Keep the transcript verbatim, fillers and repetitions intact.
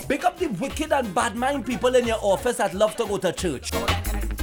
Pick up the wicked and bad mind people in your office that love to go to church.